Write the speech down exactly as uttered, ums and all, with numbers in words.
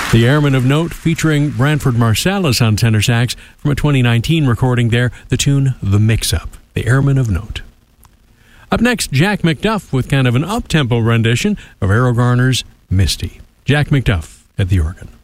The Airman of Note, featuring Branford Marsalis on tenor sax from a twenty nineteen recording there, the tune The Mix-Up, The Airman of Note. Up next, Jack McDuff with kind of an up-tempo rendition of Errol Garner's Misty. Jack McDuff at the organ.